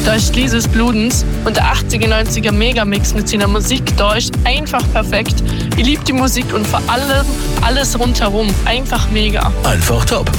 Da ist Lies des Blutens und der 80er, 90er Megamix mit seiner Musik da ist einfach perfekt. Ich liebe die Musik und vor allem alles rundherum. Einfach mega. Einfach top.